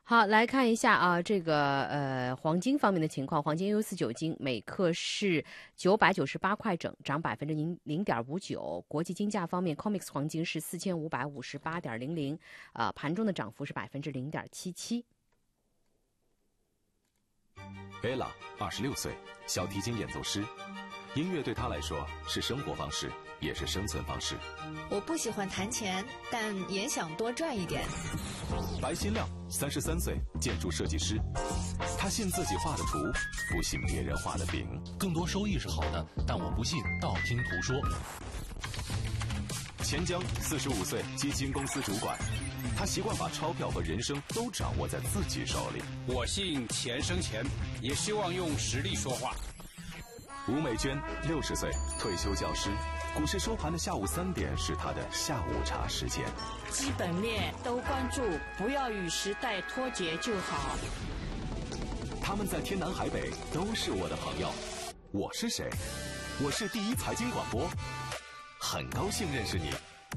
好，来看一下啊，这个黄金方面的情况。黄金 U49金每克是998块整，涨0.59%。国际金价方面 ，COMEX 黄金是4558.00，盘中的涨幅是0.77%。 Ella 26岁，小提琴演奏师。音乐对她来说是生活方式，也是生存方式。 我不喜欢弹钱，但也想多赚一点。 白新亮33岁，建筑设计师。他信自己画的图，不信别人画的饼。 更多收益是好的，但我不信道听途说。 钱江45岁，基金公司主管。他习惯把钞票和人生都掌握在自己手里。 我信钱生钱，也希望用实力说话。 吴美娟60岁，退休教师。股市收盘的下午3点是他的下午茶时间。 基本面都关注，不要与时代脱节就好。 他们在天南海北都是我的朋友。我是谁？我是第一财经广播，很高兴认识你。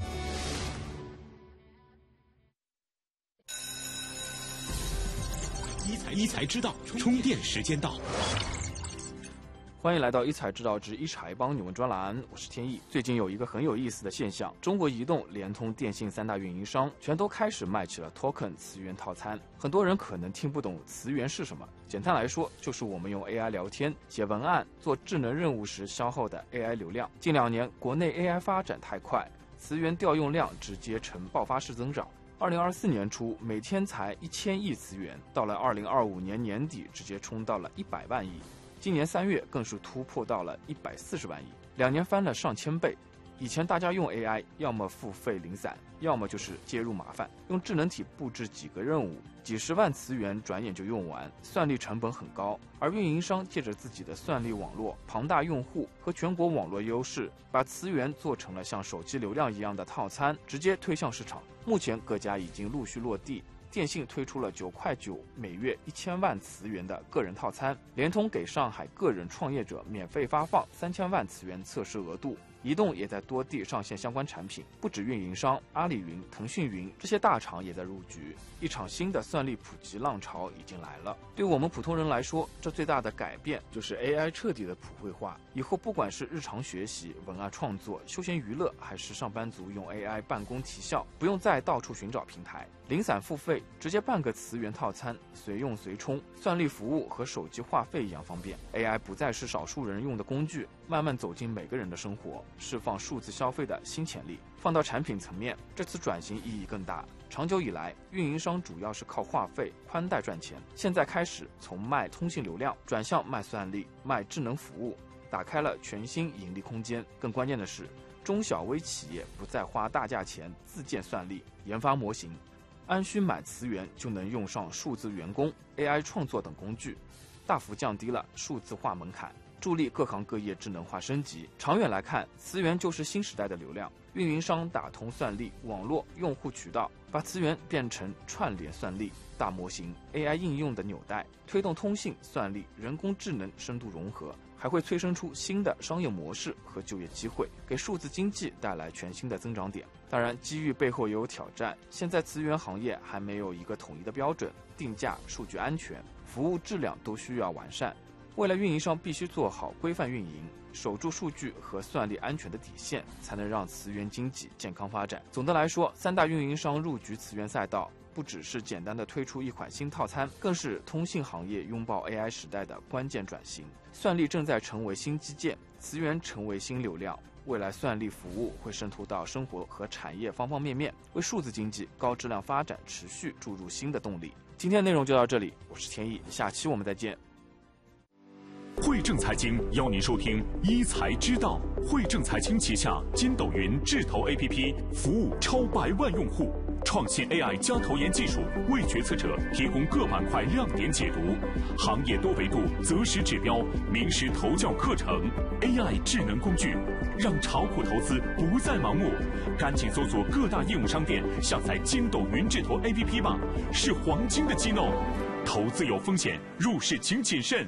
一财知道，充电时间到。 欢迎来到一财知道之一财帮你问专栏，我是天意。最近有一个很有意思的现象，中国移动、联通、电信3大运营商全都开始卖起了 token 词源套餐。很多人可能听不懂词源是什么，简单来说就是我们用 AI 聊天、写文案、做智能任务时消耗的 AI 流量。近2年国内 AI 发展太快，词源调用量直接呈爆发式增长。2024年初每天才1000亿词源，到了2025年年底直接冲到了100万亿。今年3月更是突破到了140万亿，2年翻了上千倍。以前大家用 AI 要么付费零散，要么就是接入麻烦，用智能体布置几个任务，几十万词源转眼就用完，算力成本很高。而运营商借着自己的算力网络、庞大用户和全国网络优势，把词源做成了像手机流量一样的套餐，直接推向市场。目前各家已经陆续落地。电信推出了9.9块每月1000万词源的个人套餐，联通给上海个人创业者免费发放3000万词源测试额度。移动也在多地上线相关产品，不止运营商，阿里云、腾讯云这些大厂也在入局。一场新的算力普及浪潮已经来了。对我们普通人来说，这最大的改变就是 AI 彻底的普惠化。以后不管是日常学习、文案创作、休闲娱乐，还是上班族用 AI 办公提效，不用再到处寻找平台，零散付费，直接办个词源套餐，随用随充，算力服务和手机话费一样方便。AI 不再是少数人用的工具，慢慢走进每个人的生活，释放数字消费的新潜力。放到产品层面，这次转型意义更大。长久以来，运营商主要是靠话费、宽带赚钱，现在开始从卖通信流量转向卖算力、卖智能服务，打开了全新盈利空间。更关键的是，中小微企业不再花大价钱自建算力、研发模型，安需买词源就能用上数字员工、AI 创作等工具，大幅降低了数字化门槛，助力各行各业智能化升级。长远来看，词源就是新时代的流量。运营商打通算力、网络、用户渠道，把词源变成串联算力、大模型、AI 应用的纽带，推动通信、算力、人工智能深度融合，还会催生出新的商业模式和就业机会，给数字经济带来全新的增长点。当然，机遇背后也有挑战。现在词源行业还没有一个统一的标准，定价、数据安全、服务质量都需要完善。未来运营商必须做好规范运营，守住数据和算力安全的底线，才能让词源经济健康发展。总的来说，3大运营商入局词源赛道，不只是简单的推出一款新套餐，更是通信行业拥抱 AI 时代的关键转型。算力正在成为新基建，词源成为新流量。未来算力服务会渗透到生活和产业方方面面，为数字经济高质量发展持续注入新的动力。今天内容就到这里，我是天意，下期我们再见。 汇正财经邀您收听一财知道。汇正财经旗下筋斗云智投 APP 服务超100万用户，创新 AI 加投研技术，为决策者提供各板块亮点解读，行业多维度择时指标，名师投教课程 ，AI 智能工具，让炒股投资不再盲目。赶紧搜索各大应用商店，下载筋斗云智投 APP 吧，是黄金的机弄。投资有风险，入市请谨慎。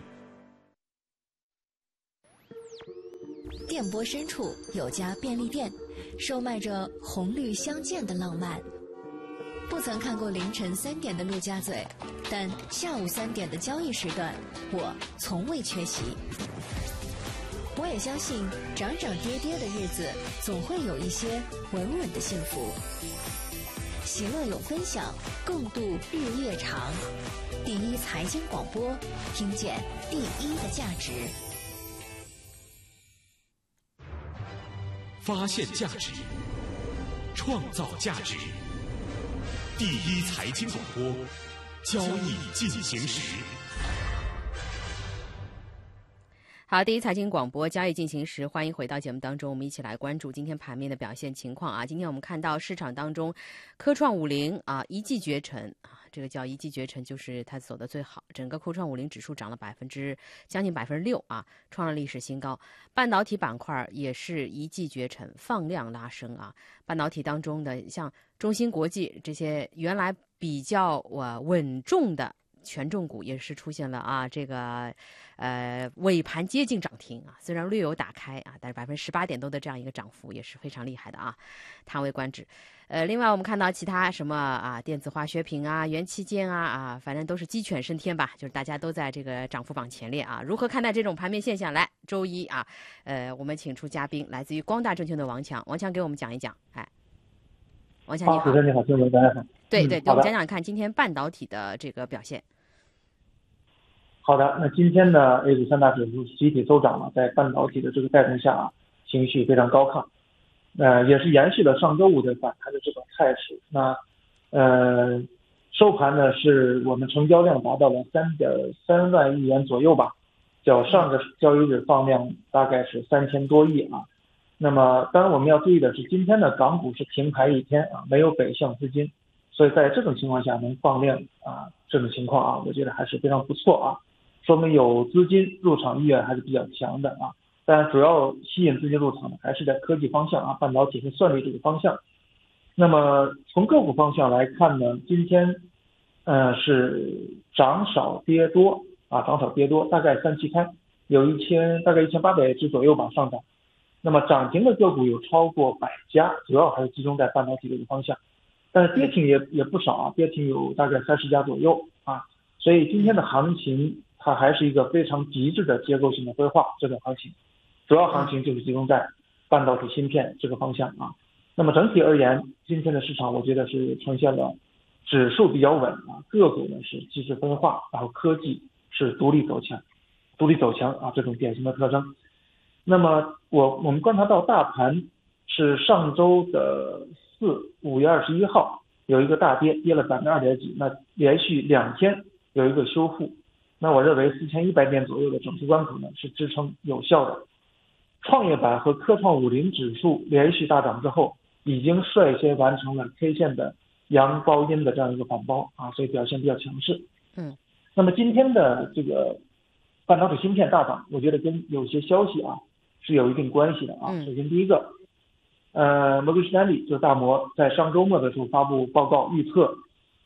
电波深处有家便利店，售卖着红绿相间的浪漫。 不曾看过凌晨3点的陆家嘴，但下午3点的交易时段，我从未缺席。我也相信涨涨跌跌的日子，总会有一些稳稳的幸福。喜乐有分享，共度日月长。第一财经广播，听见第一的价值。 发现价值，创造价值。第一财经广播，交易进行时。 好，第一财经广播交易进行时，欢迎回到节目当中，我们一起来关注今天盘面的表现情况啊。今天我们看到市场当中，科创50啊一骑绝尘啊，这个叫一骑绝尘，就是它走得最好。整个科创50指数涨了将近6%啊，创了历史新高。半导体板块也是一骑绝尘，放量拉升啊。半导体当中的像中芯国际这些原来比较稳重的权重股也是出现了啊，这个尾盘接近涨停啊，虽然略有打开啊，但是18%点多的这样一个涨幅也是非常厉害的啊，叹为观止。另外我们看到其他什么啊，电子化学品啊、元器件啊，反正都是鸡犬升天吧，就是大家都在这个涨幅榜前列啊。如何看待这种盘面现象？来，周一啊，我们请出嘉宾，来自于光大证券的王强，王强给我们讲一讲，哎。王强你好。 主持人你好，听众大家好。 对，给我们讲讲看今天半导体的这个表现。 好的，那今天呢 A 股3大指数集体收涨了，在半导体的这个带动下啊，情绪非常高亢，也是延续了上周五的反弹的这种态势。那收盘呢是我们成交量达到了3.3万亿元左右吧，较上个交易日放量大概是3000多亿啊。那么当然我们要注意的是，今天的港股是停牌一天啊，没有北向资金，所以在这种情况下能放量啊，这种情况啊，我觉得还是非常不错啊，说明有资金入场意愿还是比较强的啊。当然主要吸引资金入场的还是在科技方向啊，半导体和算力这个方向。那么从个股方向来看呢，今天是涨少跌多啊，涨少跌多，大概3期开有大概1800只左右吧上涨。那么涨停的个股有超过100家，主要还是集中在半导体这个方向，但是跌停也不少啊，跌停有大概30家左右啊。所以今天的行情它还是一个非常极致的结构性的规划，这种行情主要行情就是集中在半导体芯片这个方向啊。那么整体而言，今天的市场我觉得是呈现了指数比较稳啊，个股呢是机制分化，然后科技是独立走强啊，这种典型的特征。那么我们观察到大盘是上周的5月21号有一个大跌了2点几，那连续2天有一个修复，那我认为4100点左右的整数关口呢是支撑有效的。创业板和科创50指数连续大涨之后，已经率先完成了 K 线的阳包阴的这样一个反包啊，所以表现比较强势。那么今天的这个半导体芯片大涨，我觉得跟有些消息啊是有一定关系的啊。首先第一个，摩根士丹利就是大摩在上周末的时候发布报告，预测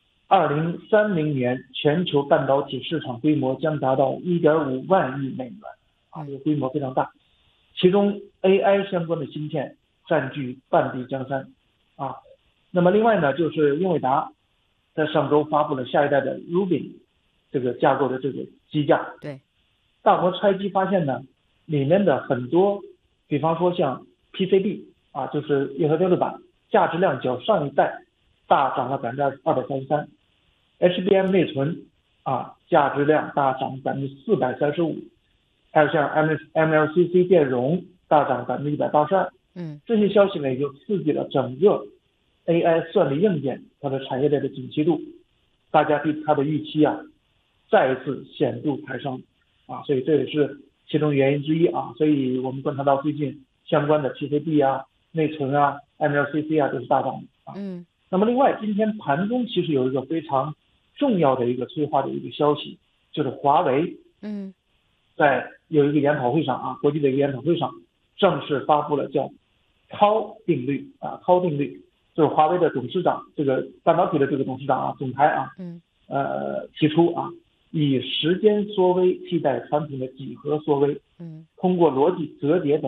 2030年全球半导体市场规模将达到1.5万亿美元啊，这个规模非常大。其中 AI 相关的芯片占据半壁江山啊。那么另外呢，就是英伟达在上周发布了下一代的 Rubin 这个架构的这个机架。 对， 大摩拆机发现呢，里面的很多，比方说像 PCB 啊，就是硬核电路板，价值量较上一代大涨了233%， HBM 内存啊，价值量大涨435%，还有像 MLCC 电容大涨182%。这些消息呢，也就刺激了整个 AI 算力硬件它的产业链的景气度，大家对它的预期啊，再一次显著抬升啊，所以这也是其中原因之一啊。所以我们观察到最近相关的 PCB 啊、内存啊、MLCC 啊都是大涨的啊。那么另外，今天盘中其实有一个非常重要的一个催化的一个消息，就是华为在有一个研讨会上啊，国际的一个研讨会上正式发布了叫涛定律啊，涛定律就是华为的董事长，这个半导体的这个董事长啊，总裁啊，提出啊，以时间缩微替代传统的几何缩微，通过逻辑折叠等